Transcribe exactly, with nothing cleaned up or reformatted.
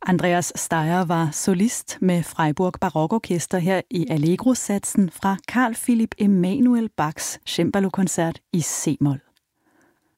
Andreas Steyr var solist med Freiburg Barokorkester her i Allegro-satsen fra Carl Philipp Emanuel Bachs cembalo-koncert i C-mol.